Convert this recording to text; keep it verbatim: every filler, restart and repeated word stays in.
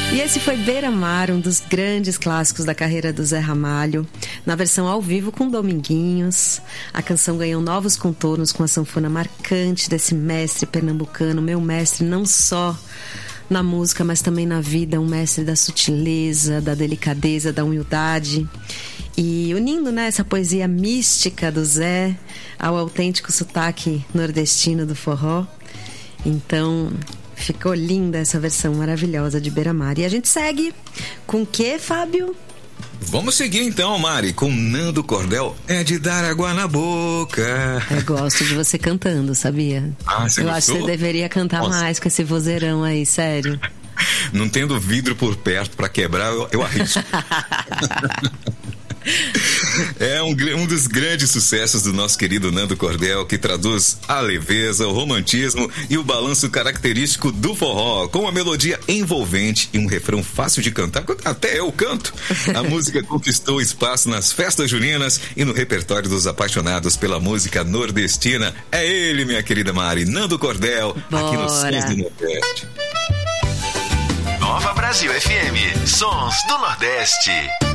E esse foi Beira-Mar, um dos grandes clássicos da carreira do Zé Ramalho, na versão ao vivo com Dominguinhos. A canção ganhou novos contornos com a sanfona marcante desse mestre pernambucano, meu mestre não só na música, mas também na vida, um mestre da sutileza, da delicadeza, da humildade. E unindo, né, essa poesia mística do Zé ao autêntico sotaque nordestino do forró. Então, ficou linda essa versão maravilhosa de Beira-Mar. E a gente segue com o quê, Fábio? Vamos seguir então, Mari, com Nando Cordel. É de dar água na boca. Eu gosto de você cantando, sabia? Ah, você Eu gostou? acho que você deveria cantar Nossa. mais com esse vozeirão aí, sério. Não tendo vidro por perto pra quebrar, eu, eu arrisco. É um, um dos grandes sucessos do nosso querido Nando Cordel, que traduz a leveza, o romantismo e o balanço característico do forró, com uma melodia envolvente e um refrão fácil de cantar, até eu canto. A música conquistou espaço nas festas juninas e no repertório dos apaixonados pela música nordestina. É ele, minha querida Mari, Nando Cordel, Bora. aqui no Sons do Nordeste. Nova Brasil F M, Sons do Nordeste.